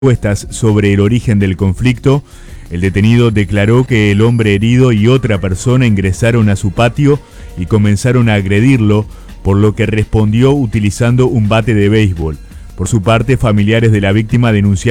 respuestas sobre el origen del conflicto, el detenido declaró que el hombre herido y otra persona ingresaron a su patio y comenzaron a agredirlo, por lo que respondió utilizando un bate de béisbol. Por su parte, familiares de la víctima denunciaron